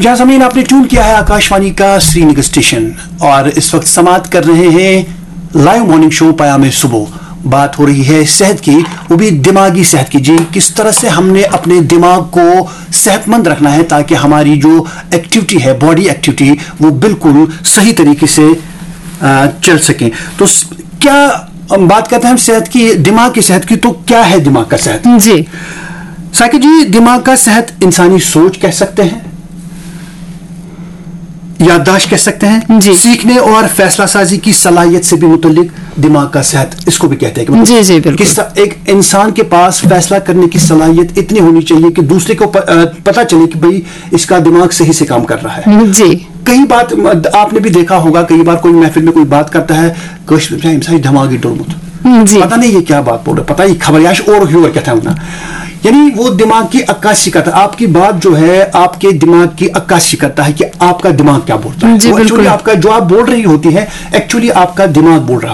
जहाँ ज़मीन आपने ट्यून किया है आकाशवाणी का श्रीनगर स्टेशन और इस वक्त समाप्त कर रहे हैं लाइव मॉर्निंग शो पयामे सुबह। बात हो रही है सेहत की, वो भी दिमागी सेहत की। जी, किस तरह से हमने अपने दिमाग को सेहतमंद रखना है ताकि हमारी जो एक्टिविटी है, बॉडी एक्टिविटी, वो बिल्कुल सही तरीके से चल सके। तो क्या बात करते हैं हम सेहत की, दिमाग की सेहत की, तो क्या है दिमाग का सेहत? जी साकिब जी, दिमाग का सेहत इंसानी सोच कह सकते हैं, याददाश्त कह सकते हैं, सीखने और फैसला साजी की सलाहियत से भी मुतल्लिक दिमाग का सेहत इसको भी कहते हैं कि जी जी बिल्कुल। किस एक इंसान के पास फैसला करने की सलाहियत इतनी होनी चाहिए कि दूसरे को पता चले कि भाई इसका दिमाग सही से काम कर रहा है। जी, कई बात आपने भी देखा होगा, कई बार कोई महफिल में कोई बात करता है, दिमागी डोलमुत, पता नहीं ये क्या बात बोल रहा, पता ही खबरयाश और कहता है ना, यानी वो दिमाग की अक्कासी करता है। आपकी बात जो है आपके दिमाग की अक्कासी करता है कि आपका दिमाग क्या बोलता है। एक्चुअली आपका जो आप बोल रही होती है, एक्चुअली आपका दिमाग बोल रहा